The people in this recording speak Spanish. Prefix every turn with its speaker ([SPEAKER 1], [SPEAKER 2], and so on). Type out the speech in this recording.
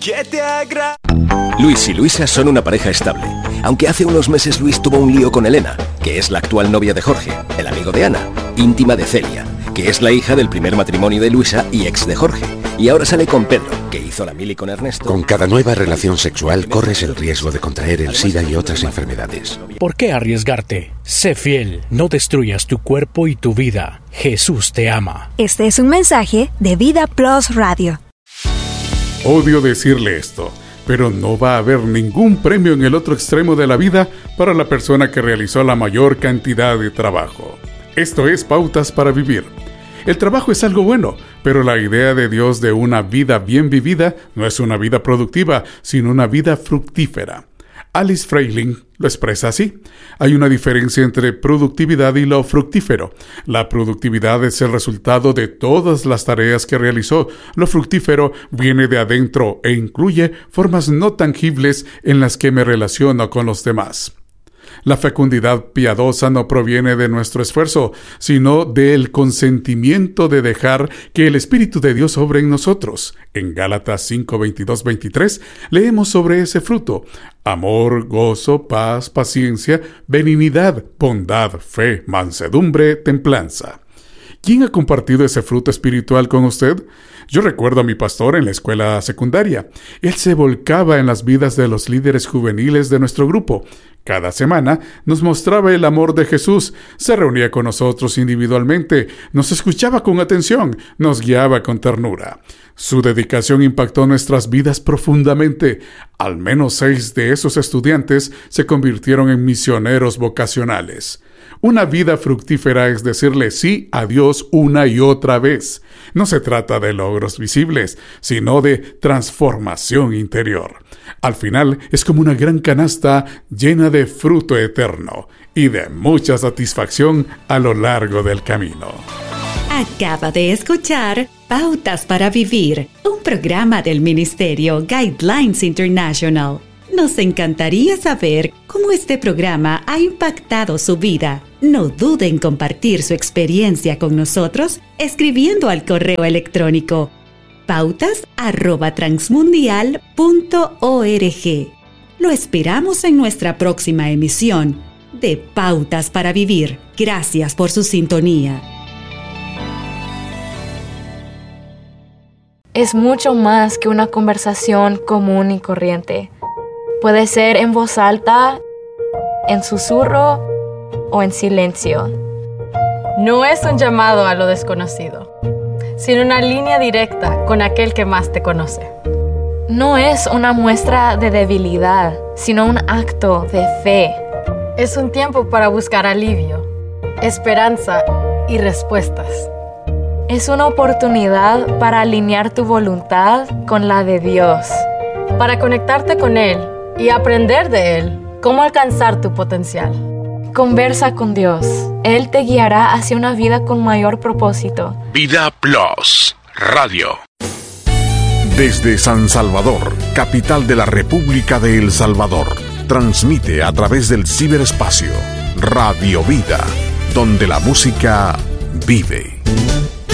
[SPEAKER 1] que te agrada.
[SPEAKER 2] Luis y Luisa son una pareja estable, aunque hace unos meses Luis tuvo un lío con Elena, que es la actual novia de Jorge, el amigo de Ana, íntima de Celia, que es la hija del primer matrimonio de Luisa y ex de Jorge, y ahora sale con Pedro, que hizo la mili con Ernesto.
[SPEAKER 3] Con cada nueva relación sexual corres el riesgo de contraer el SIDA y otras enfermedades.
[SPEAKER 4] ¿Por qué arriesgarte? Sé fiel, no destruyas tu cuerpo y tu vida. Jesús te ama.
[SPEAKER 5] Este es un mensaje de Vida Plus Radio.
[SPEAKER 6] Odio decirle esto, pero no va a haber ningún premio en el otro extremo de la vida para la persona que realizó la mayor cantidad de trabajo. Esto es Pautas para Vivir. El trabajo es algo bueno, pero la idea de Dios de una vida bien vivida no es una vida productiva, sino una vida fructífera. Alice Freiling lo expresa así: hay una diferencia entre productividad y lo fructífero. La productividad es el resultado de todas las tareas que realizó. Lo fructífero viene de adentro e incluye formas no tangibles en las que me relaciono con los demás. La fecundidad piadosa no proviene de nuestro esfuerzo, sino del consentimiento de dejar que el Espíritu de Dios obre en nosotros. En Gálatas 5, 22, 23 leemos sobre ese fruto: amor, gozo, paz, paciencia, benignidad, bondad, fe, mansedumbre, templanza. ¿Quién ha compartido ese fruto espiritual con usted? Yo recuerdo a mi pastor en la escuela secundaria. Él se volcaba en las vidas de los líderes juveniles de nuestro grupo. Cada semana nos mostraba el amor de Jesús, se reunía con nosotros individualmente, nos escuchaba con atención, nos guiaba con ternura. Su dedicación impactó nuestras vidas profundamente. Al menos 6 de esos estudiantes se convirtieron en misioneros vocacionales. Una vida fructífera es decirle sí a Dios una y otra vez. No se trata de logros visibles, sino de transformación interior. Al final es como una gran canasta llena de fruto eterno y de mucha satisfacción a lo largo del camino.
[SPEAKER 7] Acaba de escuchar Pautas para Vivir, un programa del Ministerio Guidelines International. Nos encantaría saber cómo este programa ha impactado su vida. No dude en compartir su experiencia con nosotros escribiendo al correo electrónico pautas@transmundial.org. Lo esperamos en nuestra próxima emisión de Pautas para Vivir. Gracias por su sintonía.
[SPEAKER 8] Es mucho más que una conversación común y corriente. Puede ser en voz alta, en susurro o en silencio.
[SPEAKER 9] No es un llamado a lo desconocido, sino una línea directa con aquel que más te conoce.
[SPEAKER 8] No es una muestra de debilidad, sino un acto de fe.
[SPEAKER 9] Es un tiempo para buscar alivio, esperanza y respuestas.
[SPEAKER 8] Es una oportunidad para alinear tu voluntad con la de Dios.
[SPEAKER 9] Para conectarte con Él y aprender de Él cómo alcanzar tu potencial.
[SPEAKER 8] Conversa con Dios. Él te guiará hacia una vida con mayor propósito.
[SPEAKER 3] Vida Plus Radio.
[SPEAKER 10] Desde San Salvador, capital de la República de El Salvador, transmite a través del ciberespacio Radio Vida, donde la música vive.